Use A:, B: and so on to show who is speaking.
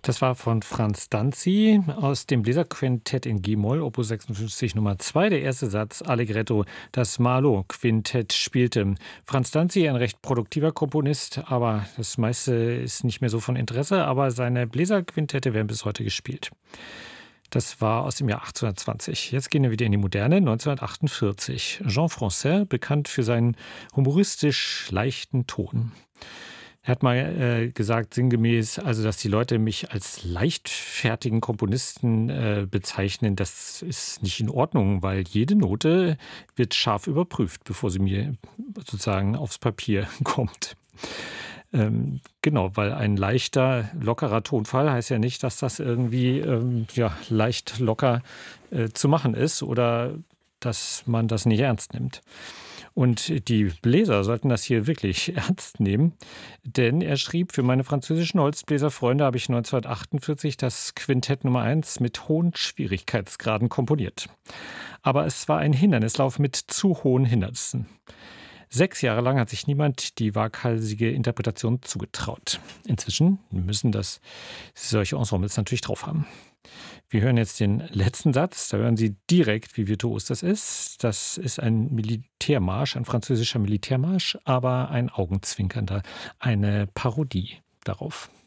A: Das war von Franz Danzi aus dem Bläserquintett in G-Moll, Opus 56 Nummer 2, der erste Satz Allegretto, das Marlow-Quintett spielte. Franz Danzi, ein recht produktiver Komponist, aber das meiste ist nicht mehr so von Interesse, aber seine Bläserquintette werden bis heute gespielt. Das war aus dem Jahr 1820. Jetzt gehen wir wieder in die Moderne, 1948. Jean Francaix, bekannt für seinen humoristisch leichten Ton. Er hat mal gesagt, sinngemäß, also dass die Leute mich als leichtfertigen Komponisten bezeichnen, das ist nicht in Ordnung, weil jede Note wird scharf überprüft, bevor sie mir sozusagen aufs Papier kommt. Genau, weil ein leichter, lockerer Tonfall heißt ja nicht, dass das irgendwie leicht locker zu machen ist oder dass man das nicht ernst nimmt. Und die Bläser sollten das hier wirklich ernst nehmen, denn er schrieb, für meine französischen Holzbläserfreunde habe ich 1948 das Quintett Nummer 1 mit hohen Schwierigkeitsgraden komponiert. Aber es war ein Hindernislauf mit zu hohen Hindernissen. 6 Jahre lang hat sich niemand die waghalsige Interpretation zugetraut. Inzwischen müssen das solche Ensembles natürlich drauf haben. Wir hören jetzt den letzten Satz. Da hören Sie direkt, wie virtuos das ist. Das ist ein Militärmarsch, ein französischer Militärmarsch, aber ein augenzwinkernder, eine Parodie darauf.